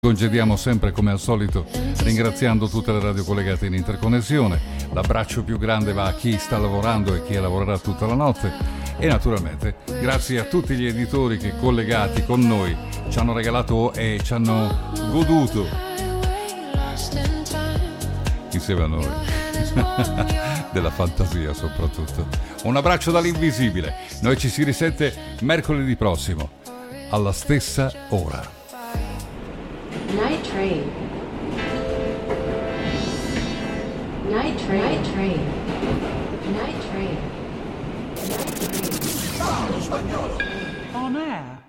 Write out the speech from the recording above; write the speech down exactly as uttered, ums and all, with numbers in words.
Congediamo sempre come al solito ringraziando tutte le radio collegate in interconnessione. L'abbraccio più grande va a chi sta lavorando e chi lavorerà tutta la notte e naturalmente grazie a tutti gli editori che collegati con noi ci hanno regalato e ci hanno goduto insieme a noi della fantasia soprattutto. Un abbraccio dall'invisibile. Noi ci si risente mercoledì prossimo alla stessa ora. Night train. Night train. Night train. Night train. Night train. Spagnolo. On air.